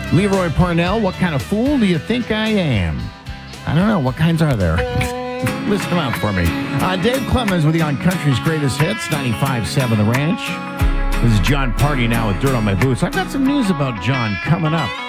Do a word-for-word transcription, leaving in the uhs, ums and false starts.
Leroy Parnell, what kind of fool do you think I am? I don't know. What kinds are there? List them out for me. Uh, Dave Clemens with you on Country's Greatest Hits, ninety-five point seven The Ranch. This is John Party now with Dirt on My Boots. I've got some news about John coming up.